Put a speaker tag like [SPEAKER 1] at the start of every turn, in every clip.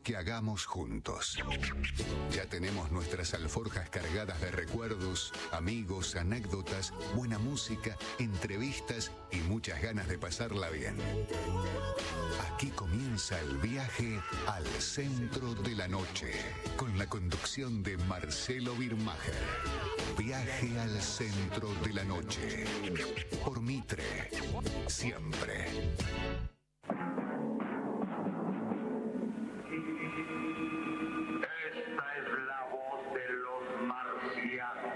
[SPEAKER 1] que hagamos juntos. Ya tenemos nuestras alforjas cargadas de recuerdos, amigos, anécdotas, buena música, entrevistas y muchas ganas de pasarla bien. Aquí comienza el viaje al centro de la noche, con la conducción de Marcelo Birmacher. Viaje al centro de la noche. Por Mitre. Siempre.
[SPEAKER 2] Esta es la voz de los marcianos.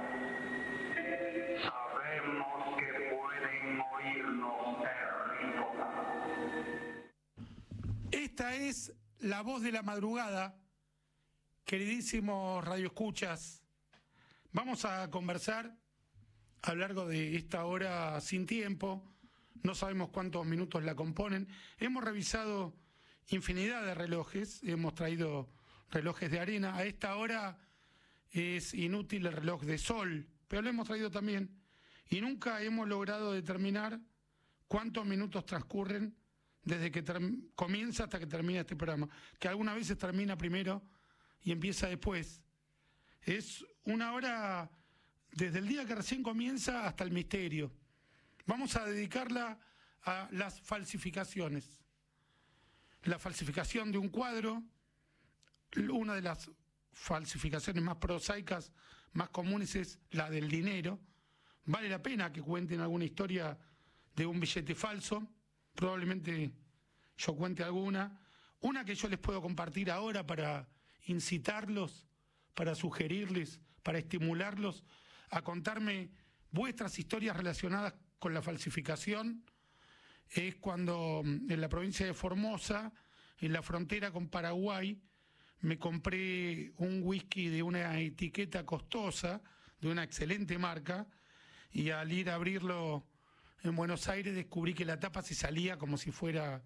[SPEAKER 2] Sabemos que pueden oírnos terrícolas.
[SPEAKER 3] Esta es la voz de la madrugada, queridísimos radioescuchas. Vamos a conversar a lo largo de esta hora sin tiempo. No sabemos cuántos minutos la componen. Hemos revisado infinidad de relojes, hemos traído relojes de arena. A esta hora es inútil el reloj de sol, pero lo hemos traído también. Y nunca hemos logrado determinar cuántos minutos transcurren desde que comienza hasta que termina este programa, que algunas veces termina primero y empieza después. Es una hora desde el día que recién comienza hasta el misterio. Vamos a dedicarla a las falsificaciones. La falsificación de un cuadro, una de las falsificaciones más prosaicas, más comunes, es la del dinero. Vale la pena que cuenten alguna historia de un billete falso. Probablemente yo cuente alguna. Una que yo les puedo compartir ahora para incitarlos, para sugerirles, para estimularlos a contarme vuestras historias relacionadas con la falsificación, es cuando en la provincia de Formosa, en la frontera con Paraguay, me compré un whisky de una etiqueta costosa, de una excelente marca, y al ir a abrirlo en Buenos Aires descubrí que la tapa se salía como si fuera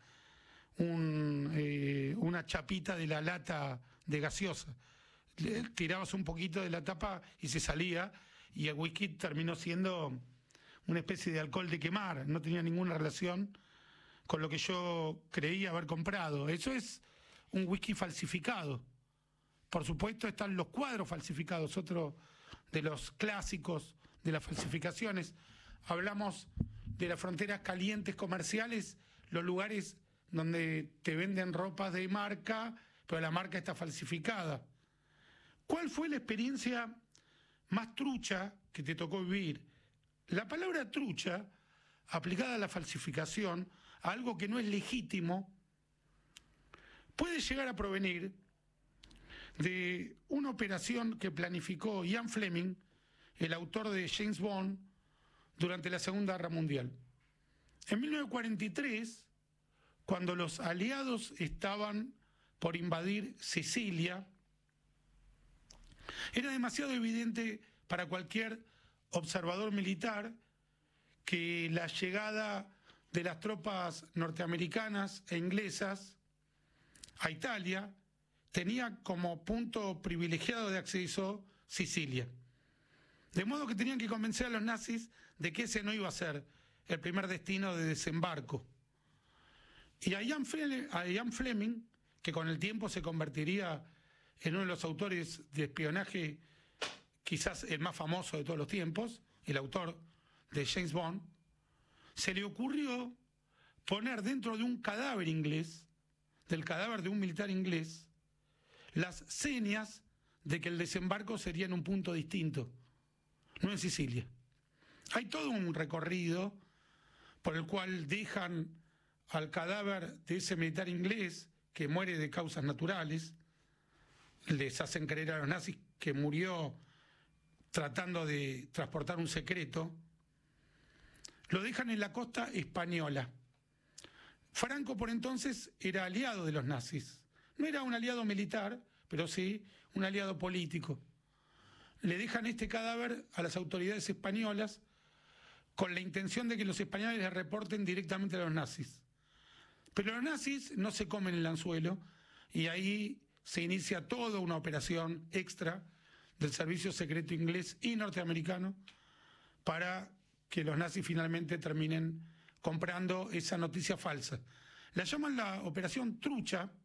[SPEAKER 3] una chapita de la lata de gaseosa. Tirabas un poquito de la tapa y se salía, y el whisky terminó siendo una especie de alcohol de quemar, no tenía ninguna relación con lo que yo creía haber comprado. Eso es un whisky falsificado. Por supuesto están los cuadros falsificados, otro de los clásicos de las falsificaciones. Hablamos de las fronteras calientes comerciales, los lugares donde te venden ropas de marca, pero la marca está falsificada. ¿Cuál fue la experiencia más trucha que te tocó vivir? La palabra trucha, aplicada a la falsificación, a algo que no es legítimo, puede llegar a provenir de una operación que planificó Ian Fleming, el autor de James Bond, durante la Segunda Guerra Mundial. En 1943, cuando los aliados estaban por invadir Sicilia, era demasiado evidente para cualquier observador militar que la llegada de las tropas norteamericanas e inglesas a Italia tenía como punto privilegiado de acceso Sicilia. De modo que tenían que convencer a los nazis de que ese no iba a ser el primer destino de desembarco. Y a Ian Fleming, que con el tiempo se convertiría en uno de los autores de espionaje, quizás el más famoso de todos los tiempos, el autor de James Bond, se le ocurrió poner dentro de un cadáver inglés, del cadáver de un militar inglés, las señas de que el desembarco sería en un punto distinto, no en Sicilia. Hay todo un recorrido por el cual dejan al cadáver de ese militar inglés que muere de causas naturales, les hacen creer a los nazis que murió tratando de transportar un secreto, lo dejan en la costa española. Franco por entonces era aliado de los nazis, no era un aliado militar, pero sí un aliado político. Le dejan este cadáver a las autoridades españolas con la intención de que los españoles le reporten directamente a los nazis. Pero los nazis no se comen el anzuelo y ahí se inicia toda una operación extra del servicio secreto inglés y norteamericano para que los nazis finalmente terminen comprando esa noticia falsa. La llaman la operación trucha